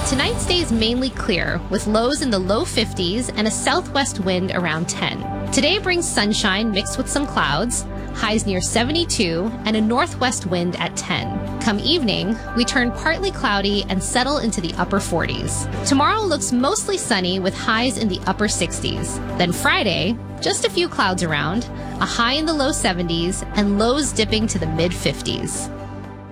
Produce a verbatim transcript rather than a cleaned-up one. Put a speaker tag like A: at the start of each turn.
A: Tonight stays mainly clear, with lows in the low fifties and a southwest wind around ten. Today brings sunshine mixed with some clouds, highs near seventy-two, and a northwest wind at ten. Come evening, we turn partly cloudy and settle into the upper forties. Tomorrow looks mostly sunny with highs in the upper sixties. Then Friday, just a few clouds around, a high in the low seventies, and lows dipping to the mid fifties.